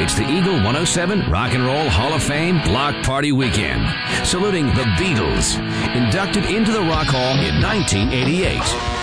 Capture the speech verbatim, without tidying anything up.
It's the Eagle one oh seven Rock and Roll Hall of Fame Block Party Weekend, saluting the Beatles, inducted into the Rock Hall in nineteen eighty-eight.